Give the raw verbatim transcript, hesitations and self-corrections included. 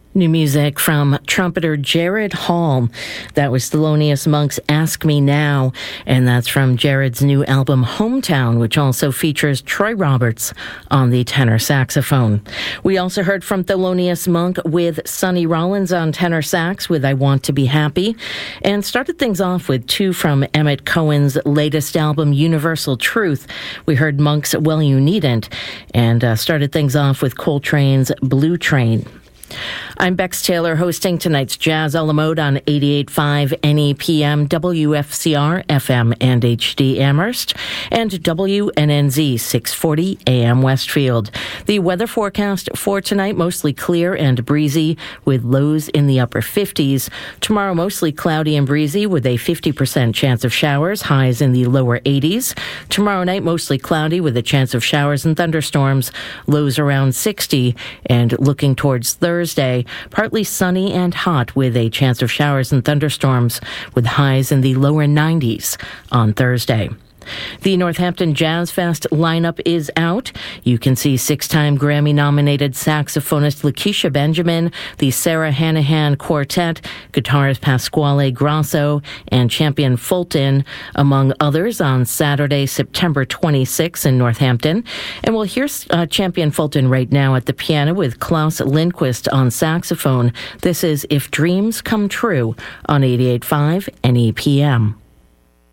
New music from trumpeter Jared Hall. That was Thelonious Monk's Ask Me Now, and that's from Jared's new album Hometown, which also features Troy Roberts on the tenor saxophone. We also heard from Thelonious Monk with Sonny Rollins on tenor sax with I Want to Be Happy, and started things off with two from Emmett Cohen's latest album Universal Truth. We heard Monk's Well You Needn't, and uh, started things off with Coltrane's Blue Train. I'm Bex Taylor, hosting tonight's Jazz a la Mode on eighty-eight point five N E P M, W F C R, F M and H D Amherst, and W N N Z six forty A M Westfield. The weather forecast for tonight, mostly clear and breezy with lows in the upper fifties. Tomorrow, mostly cloudy and breezy with a fifty percent chance of showers, highs in the lower eighties. Tomorrow night, mostly cloudy with a chance of showers and thunderstorms, lows around sixty, and looking towards Thursday, partly sunny and hot with a chance of showers and thunderstorms with highs in the lower nineties on Thursday. The Northampton Jazz Fest lineup is out. You can see six-time Grammy-nominated saxophonist Lakeisha Benjamin, the Sarah Hanahan Quartet, guitarist Pasquale Grasso, and Champion Fulton, among others, on Saturday, September twenty-sixth in Northampton. And we'll hear uh, Champion Fulton right now at the piano with Klaus Lindquist on saxophone. This is If Dreams Come True on eighty-eight point five N E P M.